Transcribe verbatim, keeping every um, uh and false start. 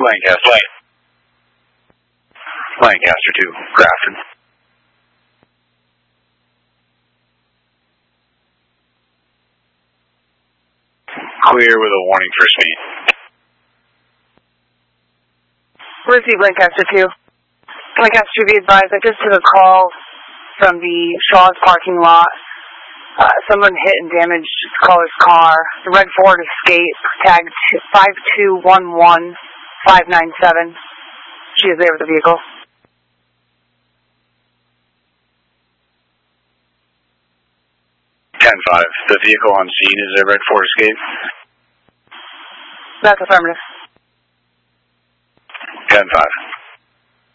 Lancaster. Lancaster two, Grafton. Clear with a warning for speed. Receive Lancaster two. Lancaster two, be advised, I just took a call from the Shaw's parking lot. Uh, someone hit and damaged the caller's car. The red Ford Escape, tagged five two one one five nine seven. She is there with the vehicle. ten five. The vehicle on scene is a red Ford Escape? That's affirmative. ten five.